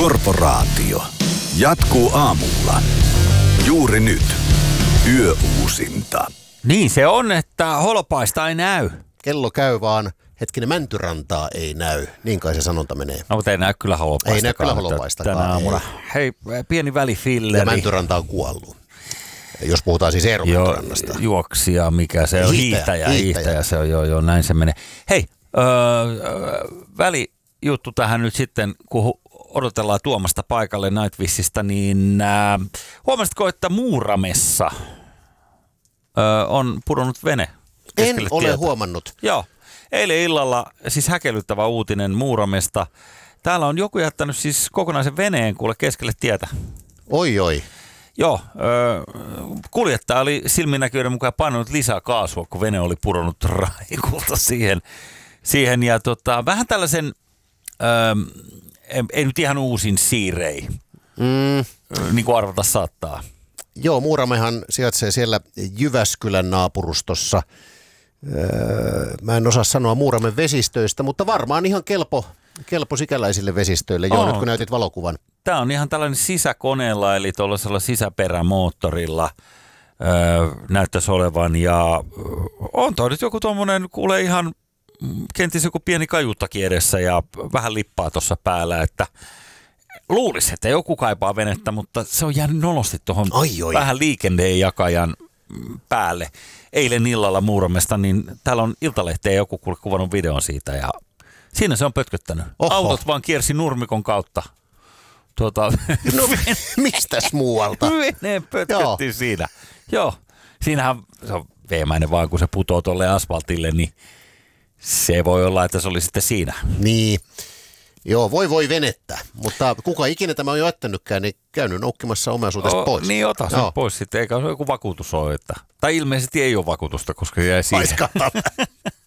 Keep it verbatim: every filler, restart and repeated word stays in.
Korporaatio jatkuu aamulla. Juuri nyt. Yöuusinta. Niin se on, että Holopaista ei näy. Kello käy vaan, hetkinen, Mäntyrantaa ei näy. Niin kai se sanonta menee. No, mutta ei näy kyllä Holopaistakaan. Ei näy kyllä Holopaistakaan. Tänä aamuna. Hei, pieni välifilleri. Ja Mäntyranta on kuollut. Jos puhutaan siis Eero Mäntyrannasta. Juoksija, mikä se on. Hiihtäjä, Hiihtäjä, hiihtäjä. hiihtäjä se on, joo, joo, näin se menee. Hei, öö, välijuttu tähän nyt sitten, kun odotellaan Tuomasta paikalle Nightwishista, niin äh, huomasitko, että Muuramessa öö, on pudonnut vene? En ole tietä. huomannut. Joo, eilen illalla siis häkellyttävä uutinen Muuramesta. Täällä on joku jättänyt siis kokonaisen veneen kuule keskelle tietä. Oi oi. Joo, öö, kuljettaja oli silminnäkijöiden mukaan painanut lisää kaasua, kun vene oli pudonnut raikulta siihen. siihen ja tota, vähän tällaisen, öö, ei, ei nyt ihan uusin siirei, Mm. niin kuin arvata saattaa. Joo, Muuramehan sijaitsee siellä Jyväskylän naapurustossa. Öö, mä en osaa sanoa Muuramen vesistöistä, mutta varmaan ihan kelpo, kelpo sikäläisille vesistöille. Joo, Oo. nyt kun näytit valokuvan. Tämä on ihan tällainen sisäkoneella, eli tuollaisella sisäperämoottorilla öö, näyttäisi olevan. Ja on toi nyt joku tuommoinen, kuule ihan kenties joku pieni kajuttakin edessä ja vähän lippaa tuossa päällä, että luulisi, että joku kaipaa venettä, mutta se on jäänyt nolosti tuohon vähän liikennejakajan päälle. Eilen illalla Muuramesta, niin täällä on Iltalehteen joku kuvannut videon siitä ja siinä se on pötköttänyt. Oho. Autot vaan kiersi nurmikon kautta. Tuota, No mistäs muualta? veneen pötkötti Joo. siinä. Joo, siinähän se on veemäinen vaan, kun se putoo tuolle asfaltille, niin se voi olla, että se oli sitten siinä. Niin. Joo, voi voi venettä, mutta kuka ikinä tämä on jo jättänytkään, niin käynyt noukkimassa omaisuudesta O, pois. Niin, ota sen Joo. pois sitten, eikä se joku vakuutus ole. Että, tai ilmeisesti ei ole vakuutusta, koska jäi siihen. Paiskata.